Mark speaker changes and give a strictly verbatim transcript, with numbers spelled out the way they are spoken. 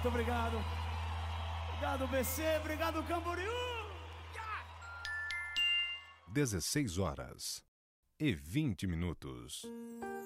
Speaker 1: Muito obrigado. Obrigado, B C. Obrigado, Camboriú.
Speaker 2: dezesseis horas e vinte minutos.